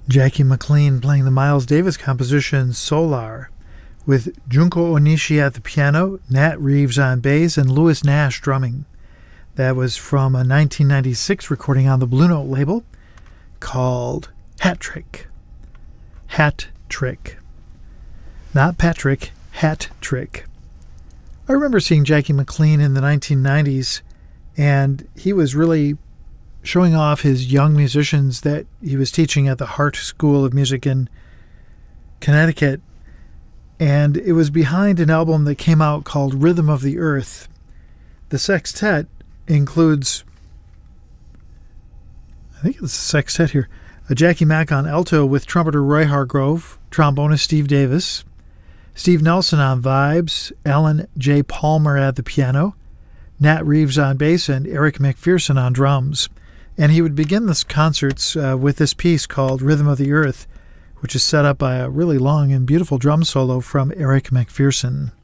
Jackie McLean playing the Miles Davis composition Solar, with Junko Onishi at the piano, Nat Reeves on bass, and Louis Nash drumming. That was from a 1996 recording on the Blue Note label called Hat Trick. Hat Trick. Not Patrick, Hat Trick. I remember seeing Jackie McLean in the 1990s, and he was really showing off his young musicians that he was teaching at the Hart School of Music in Connecticut. And it was behind an album that came out called Rhythm of the Earth. The sextet includes, I think it's a sextet here, a Jackie Mack on alto with trumpeter Roy Hargrove, trombonist Steve Davis, Steve Nelson on vibes, Alan J. Palmer at the piano, Nat Reeves on bass, and Eric McPherson on drums. And he would begin the concerts with this piece called Rhythm of the Earth, which is set up by a really long and beautiful drum solo from Eric McPherson.